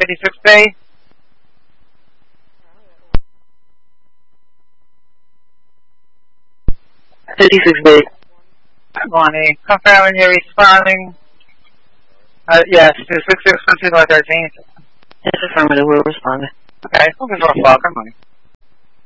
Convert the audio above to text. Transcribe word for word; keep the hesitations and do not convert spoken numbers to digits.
fifty-six B? fifty-six B. Bonnie, confirming you're responding. Uh, yes, to six six one two one thirteen. It's affirmative, we're responding. Okay, focus on Falcon, Bonnie.